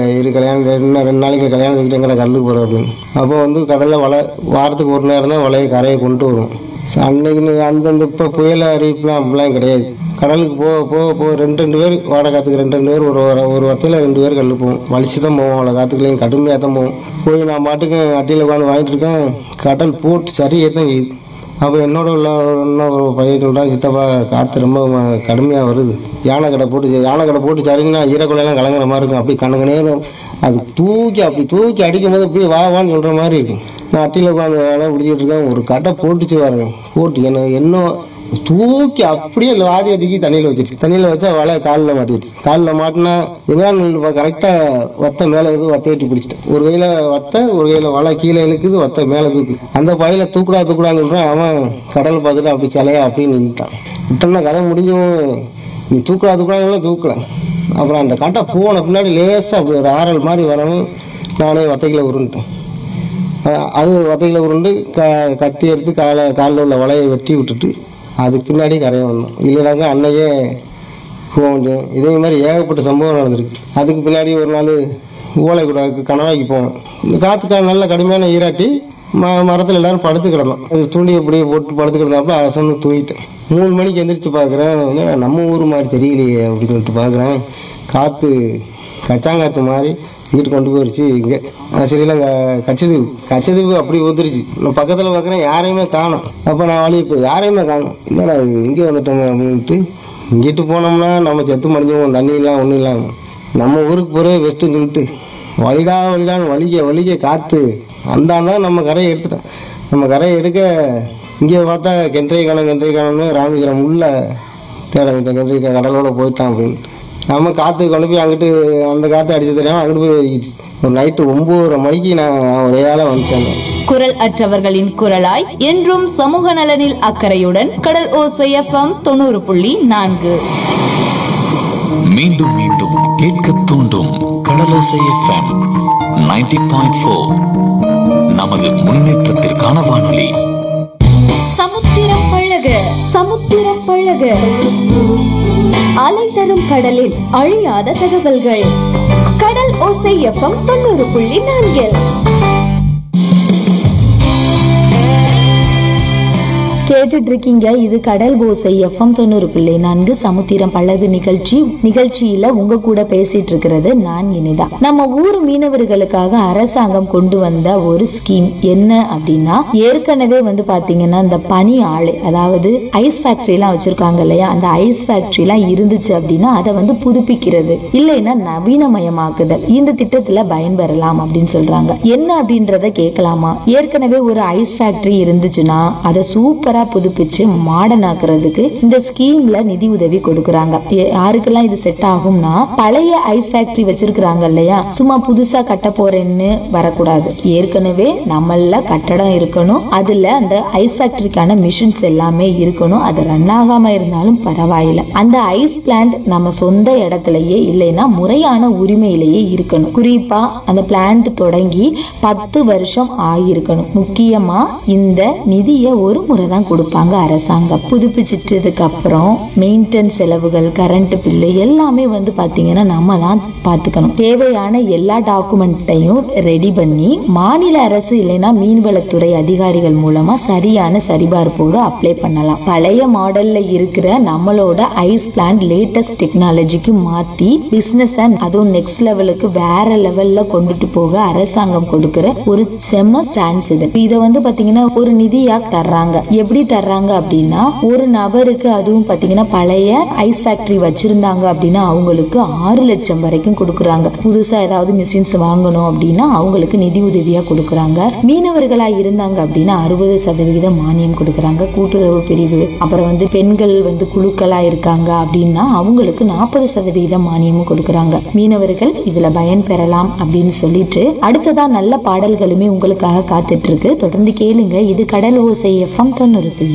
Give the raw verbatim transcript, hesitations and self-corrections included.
இரு கல்யாணம் ரெண்டு ரெண்டு நாளைக்கு கல்யாணத்துக்கிட்ட எங்கடா கடலுக்கு போகிறோம் அப்படின்னு. அப்போ வந்து கடலில் வலை வாரத்துக்கு ஒரு நேரம் தான் வலையை கரையை கொண்டு வரும். அன்னைக்கு அந்தந்த இப்போ புயல் அறிவிப்புலாம் அப்படிலாம் கிடையாது. கடலுக்கு போக போக போக ரெண்டு ரெண்டு பேர் வாடகை காற்றுக்கு ரெண்டு ரெண்டு பேர் ஒரு ஒரு வத்தையில் ரெண்டு பேர் கடலுக்கு போவோம். வலிச்சு தான் போவோம். அவ்வளோ காற்றுக்குலையும் கடுமையாக தான் போவோம். போய் நான் பாட்டுக்கு அட்டியில் உட்காந்து வாங்கிட்டு இருக்கேன். கடல் போட்டு சரியே தான் செய்யுது. அப்போ என்னோட உள்ள இன்னும் ஒரு பையன் சொல்கிறான், சித்தப்பா காற்று ரொம்ப கடுமையாக வருது, யானை கடை போட்டு யானை கடை போட்டு சரிங்கன்னா ஈரக்குள்ளையெல்லாம் கலங்குற மாதிரி இருக்கும். அப்படி கணக்கு நேரம் அது தூக்கி அப்படி தூக்கி அடிக்கும் போது அப்படியே வா வான்னு சொல்கிற மாதிரி இருக்கும். நான் அட்டியில் உட்காந்து வேலை பிடிச்சிட்டு இருக்கேன். ஒரு கடை போட்டுச்சு பாருங்க, போட்டு என்ன என்ன தூக்கி அப்படியே வாதியை தூக்கி தண்ணியில் வச்சிருச்சு. தண்ணியில் வச்சா வலை காலில் மாட்டிடுச்சு. காலில் மாட்டினா எங்கேயான்னு கரெக்டாக வத்தை மேலே வந்து வத்தை வெட்டி பிடிச்சிட்டேன். ஒரு கையில் வத்தை, ஒரு கையில் வலை கீழே இழுக்குது, வத்தை மேலே தூக்கு. அந்த பையில தூக்குடா தூக்குடான்னு சொல்கிறேன். அவன் கடலை பார்த்துட்டு அப்படி சிலையா அப்படின்னு நின்றுட்டான். விட்டோம்னா கதை முடிஞ்சும் நீ தூக்குடா தூக்குடாங்கலாம் தூக்கல. அப்புறம் அந்த கட்டை போன பின்னாடி லேசாக அப்படி ஒரு ஆறல் மாதிரி வரவும் நானே வத்தைகளை உருண்டுட்டேன். அது வத்தைகளை உருண்டு க கத்தி எடுத்து காலை காலில் உள்ள வலையை வெட்டி விட்டுட்டு அதுக்கு பின்னாடி கரையை வந்தோம். இல்லைனாக்கா அன்னையே போக முடியும். இதே மாதிரி ஏகப்பட்ட சம்பவம் நடந்திருக்கு. அதுக்கு பின்னாடி ஒரு நாள் ஓலை கூட கணவாய்க்கு போவோம். காற்றுக்கான நல்ல கடுமையான ஈராட்டி ம மரத்தில் எல்லோரும் படுத்து கிடந்தோம். அது தூண்டி அப்படியே போட்டு படுத்து கிடந்தாப்புல அசந்து தூங்கிட்டேன். மூணு மணிக்கு எந்திரிச்சு பார்க்குறேன், என்னடா நம்ம ஊர் மாதிரி தெரியலையே அப்படின்னு சொல்லிட்டு பார்க்குறேன். காற்று கச்சாங்காற்று மாதிரி இங்கிட்டு கொண்டு போயிடுச்சு. இங்கே சரியில்லைங்க கச்சதீவு கச்சதீவு அப்படி வந்துருச்சு. நான் பக்கத்தில் பார்க்குறேன், யாரையுமே காணும். அப்போ நான் வழி இப்போ யாரையுமே காணும். என்னடா இது இங்கே வந்துட்டோங்க அப்படின்ட்டு இங்கிட்டு போனோம்னா நம்ம செத்து மடிஞ்சுவோம். தண்ணி இல்லாமல் ஒன்றும் இல்லாமல் நம்ம ஊருக்கு போகிறே பெஸ்ட்டுன்னு சொல்லிட்டு வழிடா வழிடான்னு வலிக்க வலிக்க காற்று அந்தாண்டா நம்ம கரையை எடுத்துட்டோம். நம்ம கரையை எடுக்க இங்கே பார்த்தா கென்றை காணும் கென்றை காணும்னு ராமகிரம் உள்ள தேட வேண்டிய கென்றை கடலோட போயிட்டான் அப்படின்ட்டு நம்ம காற்று கொண்டு போய் அங்கிட்டு அந்த காற்று அடிச்சு தெரியாமல் அங்கிட்டு போய் வைக்கிச்சு. ஒரு நைட்டு ஒன்பதரை மணிக்கு நான் ஒரே ஆளாக வந்துட்டேன். குரல் அற்றவர்களின் குரலாய் என்றும் சமூக நலனில் அக்கறையுடன் கடல் ஓசை எஃப்எம் தொண்ணூறு புள்ளி நான்கு. மீண்டும் மீண்டும் கேட்க தூண்டும் கடலோசை எஃப்எம் நைன்டி பாயிண்ட் ஃபோர். நமது முன்னேற்றத்திற்கான வானொலி. சமுத்திரம் பழக சமுத்திரம் பழக அலை தரும் கடலில் அழியாத தகவல்கள். கடல் ஓசை எஃப்எம் தொண்ணூறு புள்ளி நான்கில் கேட்டுட்டு இருக்கீங்க. இது கடல் ஓசை எஃப்எம் தொண்ணூறு புள்ளி நான்கு சமுத்திரம் பழகு நிகழ்ச்சி. நிகழ்ச்சியில உங்க கூட பேசிட்டு இருக்கிறது நான் இனிதா. நம்ம ஊர் மீனவர்களுக்காக அரசாங்கம் கொண்டு வந்த ஒரு ஸ்கீம் என்ன அப்படின்னா, ஏற்கனவே வந்து பாத்தீங்கன்னா இந்த பனி ஆலை, அதாவது ஐஸ் ஃபேக்டரி எல்லாம் வச்சிருக்காங்க இல்லையா, அந்த ஐஸ் ஃபேக்டரி எல்லாம் இருந்துச்சு அப்படின்னா அதை வந்து புதுப்பிக்கிறது, இல்லைன்னா நவீனமயமாக்குதல், இந்த திட்டத்துல பயன்பெறலாம் அப்படின்னு சொல்றாங்க. என்ன அப்படின்றத கேட்கலாமா? ஏற்கனவே ஒரு ஐஸ் ஃபேக்டரி இருந்துச்சுன்னா அதை சூப்பரா புதுப்பிச்சு மாடர்ன் ஆக்குறதுக்கு இந்த ஸ்கீம்ல நிதி உதவி கொடுக்கறாங்க. யாருக்கெல்லாம் இது செட் ஆகும்னா, பழைய ஐஸ் ஃபேக்டரி வச்சிருக்காங்க இல்லையா, சும்மா புதுசா கட்ட போறேன்னு வரக்கூடாது. ஏற்கனவே நம்மள கட்டடம் இருக்கணும், அதுல அந்த ஐஸ் ஃபேக்டரிக்கான மிஷின்ஸ் எல்லாமே இருக்கணும். அது ரன் ஆகாம இருந்தாலும் பரவாயில்ல. அந்த ஐஸ் பிளான்ட் நம்ம சொந்த இடத்துலயே இல்லைன்னா முறையான உரிமையிலேயே இருக்கணும். குறிப்பா அந்த பிளான்ட் தொடங்கி பத்து வருஷம் ஆகியிருக்கணும். முக்கியமா இந்த நிதியை ஒரு முறை தான் கொடுப்பாங்க அரசாங்கம். புதுப்பிச்சிட்டதுக்கு அப்புறம் மெயின்டெனன்ஸ் செலவுகள், கரண்ட் பில்லு எல்லாமே வந்து பாத்தீங்கன்னா நம்ம தான் பாத்துக்கணும். தேவையான எல்லா டாக்குமெண்ட்டையும் ரெடி பண்ணி மாநில அரசு இல்லைன்னா மீன்வளத்துறை அதிகாரிகள் மூலமா சரியான சரிபார்ப்போடு அப்ளை பண்ணலாம். பழைய மாடல்ல இருக்கிற நம்மளோட ஐஸ் பிளான்ட் லேட்டஸ்ட் டெக்னாலஜிக்கு மாத்தி பிசினஸ் அதுவும் நெக்ஸ்ட் லெவலுக்கு வேற லெவல்ல கொண்டுட்டு போக அரசாங்கம் கொடுக்கிற ஒரு செம்ம சான்ஸ் இது. இதை வந்து பாத்தீங்கன்னா ஒரு நிதியா தர்றாங்க. எப்படி தர்றாங்க அப்படின்னா, ஒரு நபருக்கு, அதுவும் பாத்தீங்கன்னா பழைய ஐஸ் ஃபேக்டரி வச்சிருந்தாங்க அப்படின்னா அவங்களுக்கு ஆறு லட்சம் வரைக்கும் கொடுக்கறாங்க. புதுசா ஏதாவது மிஷின்ஸ் வாங்கணும் அப்படின்னா அவங்களுக்கு நிதி உதவியா கொடுக்கறாங்க. மீனவர்களா இருந்தாங்க அப்படின்னா அறுபது சதவீதம் மானியம் கொடுக்கறாங்க. கூட்டுறவு பிரிவு, அப்புறம் வந்து பெண்கள் வந்து குழுக்களா இருக்காங்க அப்படின்னா அவங்களுக்கு நாற்பது சதவீதம் மானியமும் கொடுக்கறாங்க. மீனவர்கள் இதுல பயன் பெறலாம் அப்படின்னு சொல்லிட்டு அடுத்ததா நல்ல பாடல்களுமே உங்களுக்காக காத்துட்டு இருக்கு. தொடர்ந்து கேளுங்க. இது கடல் ஓசை எஃப்எம் தொண்ணூறு.